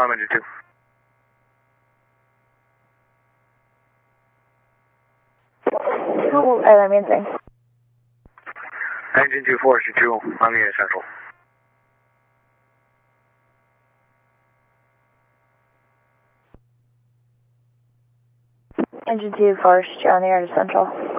Tom engine 2. What airline main thing? Engine 2, Forestry 2, on the Central. Engine 2, Forest, you're on the air to Central.